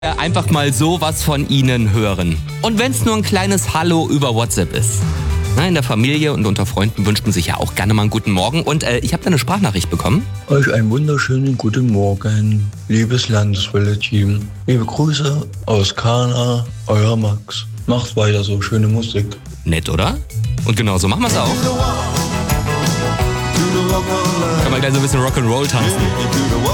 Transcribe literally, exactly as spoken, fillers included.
einfach mal sowas von Ihnen hören. Und wenn es nur ein kleines Hallo über WhatsApp ist. Na, in der Familie und unter Freunden wünscht man sich ja auch gerne mal einen guten Morgen. Und äh, ich habe da eine Sprachnachricht bekommen. Euch einen wunderschönen guten Morgen, liebes Landeswelle-Team. Liebe Grüße aus Kana, euer Max. Macht weiter so, schöne Musik. Nett, oder? Und genau so machen wir es auch. Kann man gleich so ein bisschen Rock'n'Roll tanzen.